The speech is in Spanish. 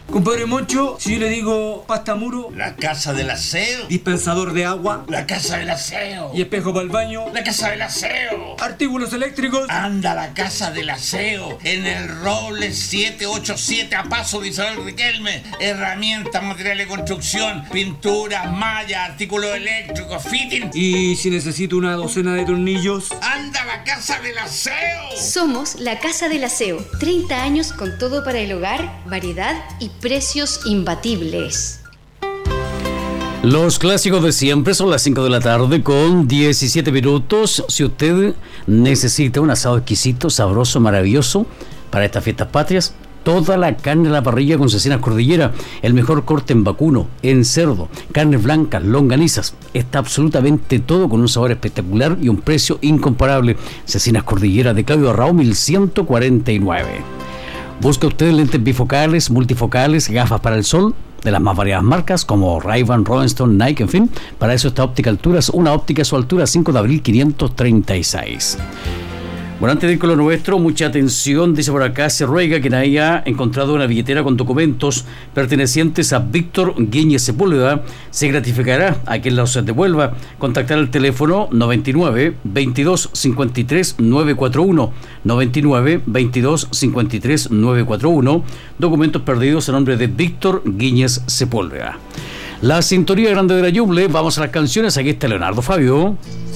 Compadre Moncho, si yo le digo pasta muro, La casa del aseo. dispensador de agua La casa del aseo. y espejo para el baño, La casa del aseo. artículos eléctricos. Anda a la casa del aseo en el Roble 787 a paso de Isabel Riquelme. Herramientas, materiales de construcción, pinturas, mallas, artículos eléctricos, fitting. Y si necesito una docena de tornillos. Anda a la casa del aseo. Somos la Casa del Aseo. 30 años con todo para el hogar, variedad y precios imbatibles. Los clásicos de siempre son las 5 de la tarde con 17 minutos. Si usted necesita un asado exquisito, sabroso, maravilloso para estas fiestas patrias, toda la carne a la parrilla con Cecinas Cordillera, el mejor corte en vacuno, en cerdo, carnes blancas, longanizas, está absolutamente todo con un sabor espectacular y un precio incomparable. Cecinas Cordillera de Claudio Arrao 1149. Busca usted lentes bifocales, multifocales, gafas para el sol, de las más variadas marcas como Ray-Ban, Rodenstone, Nike, en fin. Para eso está Óptica Alturas, una óptica a su altura, 5 de abril 536. Bueno, antes de ir con lo nuestro, mucha atención, dice por acá, se ruega quien haya encontrado una billetera con documentos pertenecientes a Víctor Guiñez Sepúlveda, se gratificará a quien los devuelva. Contactar al teléfono 99 22 53 941, 99 22 53 941, documentos perdidos a nombre de Víctor Guiñez Sepúlveda. La sintonía grande de la Ñuble, vamos a las canciones, aquí está Leonardo Fabio.